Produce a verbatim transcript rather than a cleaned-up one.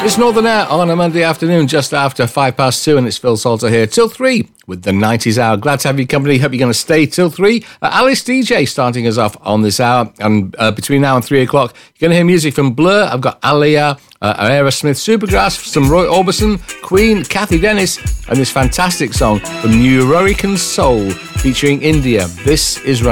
It's Northern Air on a Monday afternoon, just after five past two, and it's Phil Salter here till three with the nineties hour. Glad to have you company. Hope you're going to stay till three. Uh, Alice D J starting us off on this hour, and uh, between now and three o'clock, you're going to hear music from Blur. I've got Alia, uh, Aerosmith, Supergrass, some Roy Orbison, Queen, Kathy Dennis, and this fantastic song from New Hurricane Soul featuring India. This is Run.